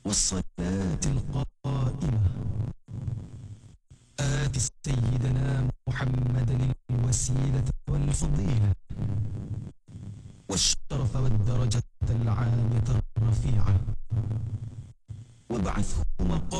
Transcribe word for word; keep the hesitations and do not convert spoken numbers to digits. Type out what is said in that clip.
والصلاة القائمة آت سيدنا محمدا الوسيلة والفضيلة والشرف والدرجة العالية الرفيعة وابعثه مقام